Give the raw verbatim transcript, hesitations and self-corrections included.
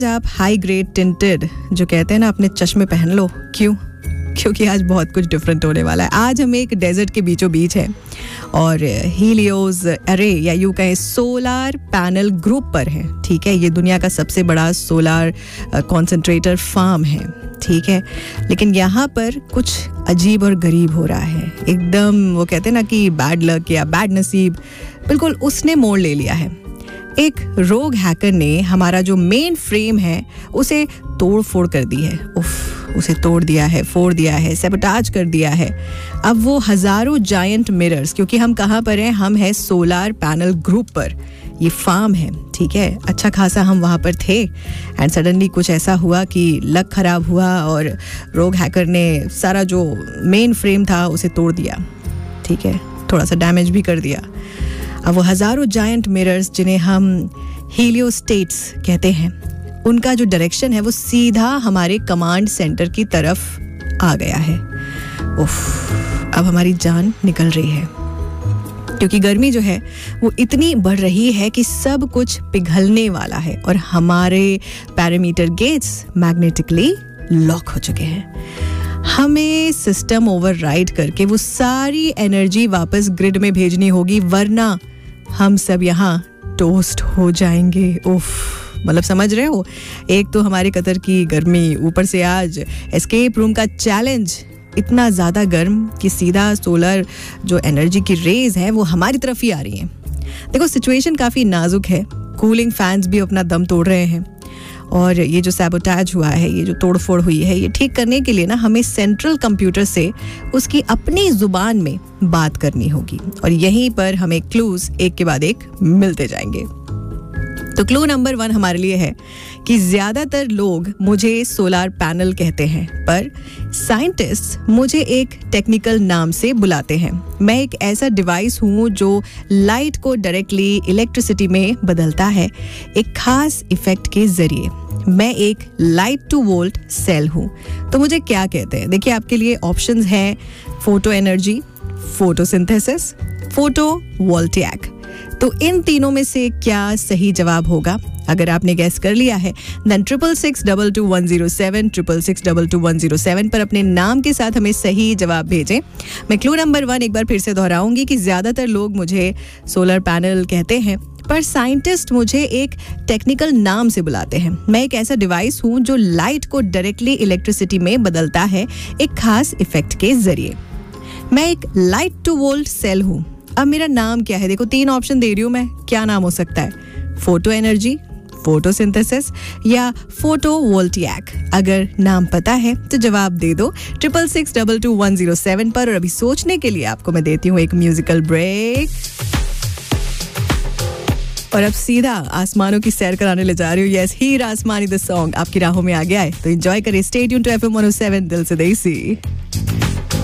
आप high grade tinted जो कहते हैं ना अपने चश्मे पहन लो. क्यों? क्योंकि आज बहुत कुछ डिफरेंट होने वाला है. आज हम एक डेजर्ट के बीचों बीच हैं और हीलियोस अरे या यूँ कहें सोलार पैनल ग्रुप पर हैं. ठीक है, ये दुनिया का सबसे बड़ा सोलार कॉन्सेंट्रेटर फार्म है. ठीक है, लेकिन यहाँ पर कुछ अजीब और गरीब हो रहा है. एकदम वो कहते हैं ना कि बैड लक या बैड नसीब, बिल्कुल उसने मोड़ ले लिया है. एक रोग हैकर ने हमारा जो मेन फ्रेम है उसे तोड़ फोड़ कर दी है. उफ, उसे तोड़ दिया है, फोड़ दिया है, सैबोटाज कर दिया है. अब वो हजारों जायंट मिरर्स, क्योंकि हम कहाँ पर हैं, हम हैं सोलार पैनल ग्रुप पर. ये फार्म है. ठीक है, अच्छा खासा हम वहाँ पर थे एंड सडनली कुछ ऐसा हुआ कि लक खराब हुआ और रोग हैकर ने सारा जो मेन फ्रेम था उसे तोड़ दिया. ठीक है, थोड़ा सा डैमेज भी कर दिया. अब वो हजारों जायंट मिरर्स जिन्हें हम हीलियोस्टेट्स कहते हैं, उनका जो डायरेक्शन है वो सीधा हमारे कमांड सेंटर की तरफ आ गया है. उफ, अब हमारी जान निकल रही है क्योंकि गर्मी जो है वो इतनी बढ़ रही है कि सब कुछ पिघलने वाला है और हमारे पैरामीटर गेट्स मैग्नेटिकली लॉक हो चुके हैं. हमें सिस्टम ओवरराइड करके वो सारी एनर्जी वापस ग्रिड में भेजनी होगी, वरना हम सब यहाँ टोस्ट हो जाएंगे. उफ, मतलब समझ रहे हो, एक तो हमारे कतर की गर्मी, ऊपर से आज एस्केप रूम का चैलेंज इतना ज़्यादा गर्म कि सीधा सोलर जो एनर्जी की रेज है वो हमारी तरफ ही आ रही हैं. देखो, सिचुएशन काफ़ी नाजुक है. कूलिंग फैंस भी अपना दम तोड़ रहे हैं और ये जो सैबोटाज हुआ है, ये जो तोड़फोड़ हुई है, ये ठीक करने के लिए ना हमें सेंट्रल कंप्यूटर से उसकी अपनी जुबान में बात करनी होगी और यहीं पर हमें क्लूज एक के बाद एक मिलते जाएंगे. तो क्लू नंबर वन हमारे लिए है कि ज्यादातर लोग मुझे सोलार पैनल कहते हैं, पर साइंटिस्ट मुझे एक टेक्निकल नाम से बुलाते हैं. मैं एक ऐसा डिवाइस हूँ जो लाइट को डायरेक्टली इलेक्ट्रिसिटी में बदलता है एक खास इफेक्ट के जरिए. मैं एक लाइट टू वोल्ट सेल हूँ. तो मुझे क्या कहते हैं? देखिए, आपके लिए ऑप्शंस हैं photo energy, photosynthesis, photo voltaic. तो इन तीनों में से क्या सही जवाब होगा? अगर आपने गैस कर लिया है then triple six double two one zero seven triple six double two one zero seven पर अपने नाम के साथ हमें सही जवाब भेजें. मैं क्लू नंबर वन एक बार फिर से दोहराऊंगी कि ज्यादातर लोग मुझे सोलर पैनल कहते हैं, पर साइंटिस्ट मुझे एक टेक्निकल नाम से बुलाते हैं. मैं एक ऐसा डिवाइस हूँ जो लाइट को डायरेक्टली इलेक्ट्रिसिटी में बदलता है एक खास इफेक्ट के जरिए. मैं एक लाइट टू वोल्ट सेल हूँ. अब मेरा नाम क्या है? देखो, तीन ऑप्शन दे रही हूँ मैं. क्या नाम हो सकता है? फोटो एनर्जी, फोटोसिंथेसिस या फोटो वोल्टिक. अगर नाम पता है तो जवाब दे दो triple six double two one zero seven पर. और अभी सोचने के लिए आपको मैं देती हूँ एक म्यूजिकल ब्रेक और अब सीधा आसमानों की सैर कराने ले जा रही हूँ. यस, हीर आसमानी द सॉन्ग आपकी राहों में आ गया है, तो एंजॉय करें. Stay tuned to F M one O seven, दिल से देसी.